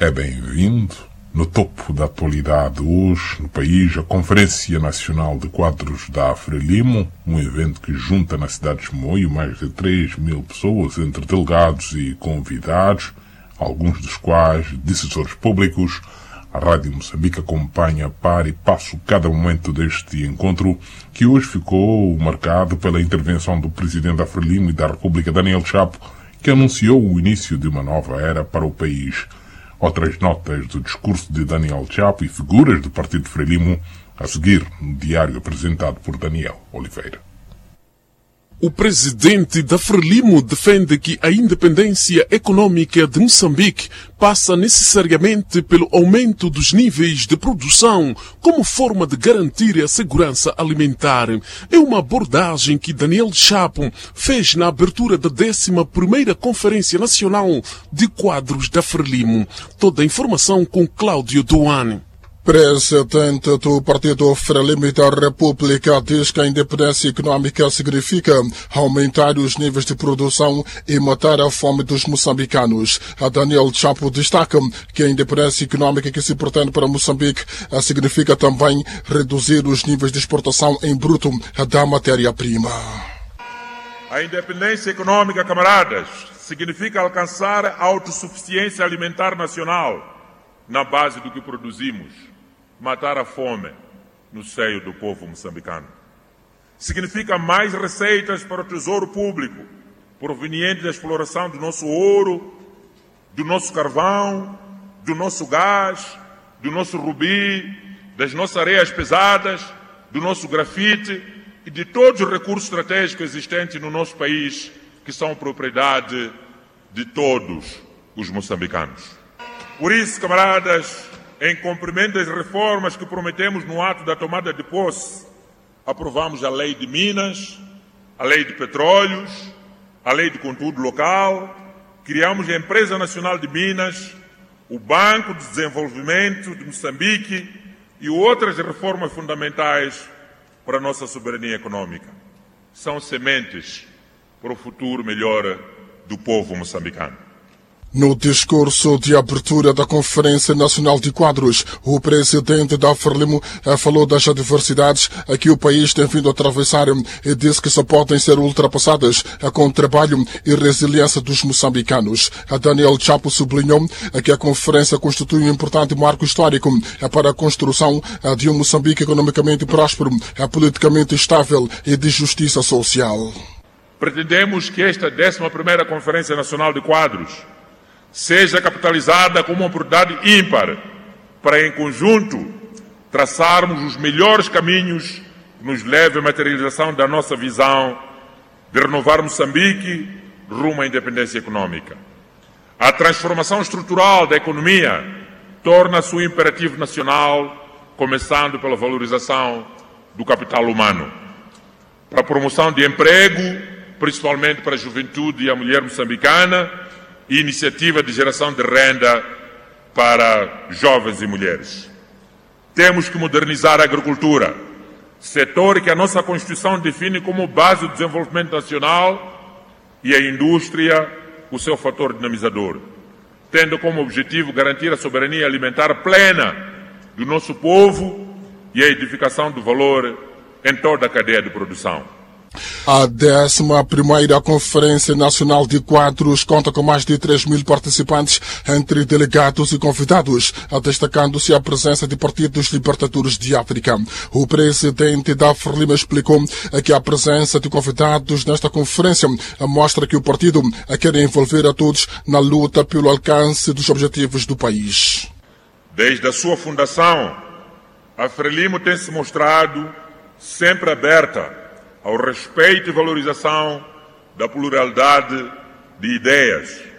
É bem-vindo. No topo da atualidade hoje, no país, a Conferência Nacional de Quadros da Frelimo, um evento que junta na cidade de Chimoio mais de 3.000 pessoas, entre delegados e convidados, alguns dos quais decisores públicos. A Rádio Moçambique acompanha par e passo cada momento deste encontro, que hoje ficou marcado pela intervenção do presidente da Frelimo e da República, Daniel Chapo, que anunciou o início de uma nova era para o país. Outras notas do discurso de Daniel Chapo e figuras do Partido Frelimo a seguir no diário apresentado por Daniel Oliveira. O presidente da Frelimo defende que a independência econômica de Moçambique passa necessariamente pelo aumento dos níveis de produção como forma de garantir a segurança alimentar. É uma abordagem que Daniel Chapo fez na abertura da 11ª Conferência Nacional de Quadros da Frelimo. Toda a informação com Cláudio Duane. Presidente do Partido Frelimo da República diz que a independência econômica significa aumentar os níveis de produção e matar a fome dos moçambicanos. A Daniel Chapo destaca que a independência econômica que se pretende para Moçambique significa também reduzir os níveis de exportação em bruto da matéria-prima. A independência econômica, camaradas, significa alcançar a autossuficiência alimentar nacional na base do que produzimos. Matar a fome no seio do povo moçambicano. Significa mais receitas para o tesouro público, proveniente da exploração do nosso ouro, do nosso carvão, do nosso gás, do nosso rubi, das nossas areias pesadas, do nosso grafite e de todos os recursos estratégicos existentes no nosso país, que são propriedade de todos os moçambicanos. Por isso, camaradas, em cumprimento das reformas que prometemos no ato da tomada de posse, aprovamos a Lei de Minas, a Lei de Petróleos, a Lei de Conteúdo Local, criamos a Empresa Nacional de Minas, o Banco de Desenvolvimento de Moçambique e outras reformas fundamentais para a nossa soberania econômica. São sementes para o futuro melhor do povo moçambicano. No discurso de abertura da Conferência Nacional de Quadros, o presidente da Frelimo falou das adversidades a que o país tem vindo a atravessar e disse que só podem ser ultrapassadas com o trabalho e resiliência dos moçambicanos. A Daniel Chapo sublinhou que a conferência constitui um importante marco histórico para a construção de um Moçambique economicamente próspero, politicamente estável e de justiça social. Pretendemos que esta 11ª Conferência Nacional de Quadros seja capitalizada como uma oportunidade ímpar para, em conjunto, traçarmos os melhores caminhos que nos levem à materialização da nossa visão de renovar Moçambique rumo à independência econômica. A transformação estrutural da economia torna-se um imperativo nacional, começando pela valorização do capital humano, para a promoção de emprego, principalmente para a juventude e a mulher moçambicana, e iniciativa de geração de renda para jovens e mulheres. Temos que modernizar a agricultura, setor que a nossa Constituição define como base do desenvolvimento nacional, e a indústria, o seu fator dinamizador, tendo como objetivo garantir a soberania alimentar plena do nosso povo e a edificação do valor em toda a cadeia de produção. A 11ª Conferência Nacional de Quadros conta com mais de 3.000 participantes, entre delegados e convidados, destacando-se a presença de partidos libertadores de África. O presidente da Frelimo explicou que a presença de convidados nesta conferência mostra que o partido quer envolver a todos na luta pelo alcance dos objetivos do país. Desde a sua fundação, a Frelimo tem se mostrado sempre aberta ao respeito e valorização da pluralidade de ideias,